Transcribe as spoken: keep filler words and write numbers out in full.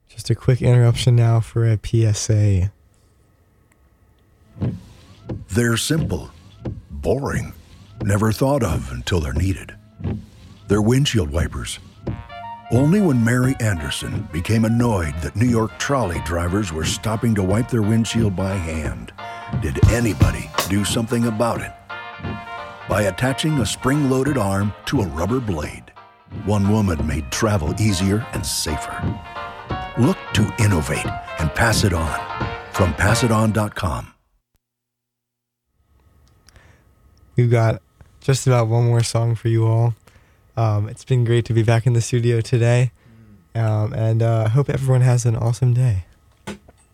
Just a quick interruption now for a P S A. They're simple, boring, never thought of until they're needed. They're windshield wipers. Only when Mary Anderson became annoyed that New York trolley drivers were stopping to wipe their windshield by hand did anybody do something about it. By attaching a spring-loaded arm to a rubber blade, one woman made travel easier and safer. Look to innovate and pass it on. From pass it on dot com. We've got just about one more song for you all. Um, it's been great to be back in the studio today, um, and I uh, hope everyone has an awesome day.